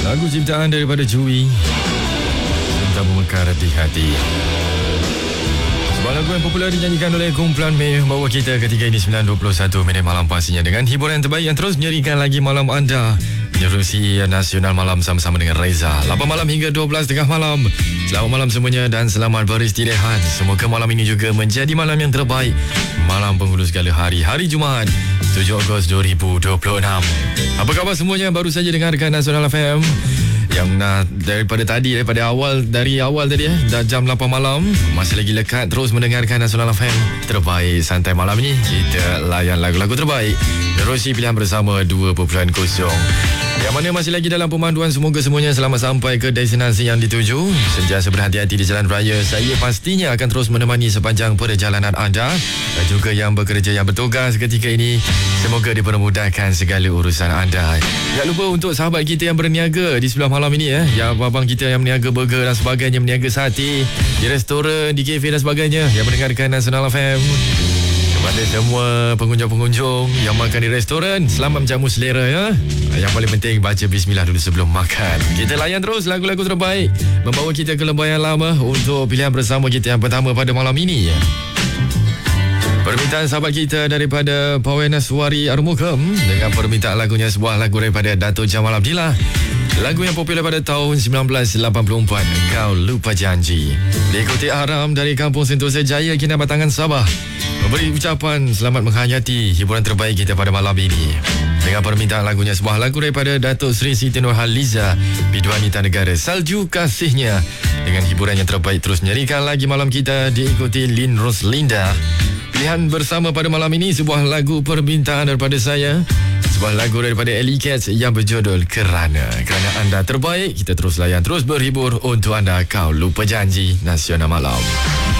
Lagu ciptaan daripada Jui, Cinta Memekar di Hati. Sebuah lagu yang popular dinyanyikan oleh kumpulan Mei membawa kita ketika ini 9.21 minit malam pastinya dengan hiburan terbaik yang terus menyerikan lagi malam anda. Menerusi Nasional Malam sama-sama dengan Reza 8 malam hingga 12 tengah malam. Selamat malam semuanya dan selamat beristirahat. Semoga malam ini juga menjadi malam yang terbaik, malam penghulu segala hari, hari Jumaat 7 Ogos 2026. Apa khabar semuanya? Baru saja dengarkan Nasional FM yang dari awal tadi dah jam 8 malam. Masih lagi lekat terus mendengarkan Nasional FM terbaik santai malam ni. Kita layan lagu-lagu terbaik menerusi pilihan bersama 2.0 yang mana masih lagi dalam pemanduan. Semoga semuanya selamat sampai ke destinasi yang dituju. Sentiasa berhati-hati di jalan raya. Saya pastinya akan terus menemani sepanjang perjalanan anda dan juga yang bekerja, yang bertugas ketika ini. Semoga dipermudahkan segala urusan anda. Jangan lupa untuk sahabat kita yang berniaga di sebelah malam ini yang abang kita yang meniaga burger dan sebagainya, meniaga sate di restoran, di kafe dan sebagainya, yang mendengarkan Nasional FM. Kepada semua pengunjung-pengunjung yang makan di restoran, selamat menjamu selera ya. Yang paling penting baca bismillah dulu sebelum makan. Kita layan terus lagu-lagu terbaik membawa kita ke lembah yang lama untuk pilihan bersama kita yang pertama pada malam ini. Permintaan sahabat kita daripada Pawai Naswari Armukem dengan permintaan lagunya, sebuah lagu daripada Dato' Jamal Abdillah. Lagu yang popular pada tahun 1984, Kau Lupa Janji. Diikuti Aram dari Kampung Sentosa Jaya, Kinabatangan, Sabah, memberi ucapan selamat menghayati hiburan terbaik kita pada malam ini. Dengan permintaan lagunya, sebuah lagu daripada Datuk Seri Siti Nurhaliza, Biduanita Negara, Salju Kasihnya. Dengan hiburan yang terbaik terus menyerikan lagi malam kita, diikuti Lin Roslinda. Pilihan bersama pada malam ini sebuah lagu permintaan daripada saya, sebuah lagu daripada Ellie Cats yang berjudul Kerana anda terbaik. Kita terus layan, terus berhibur untuk anda. Kau Lupa Janji, Nasional Malam.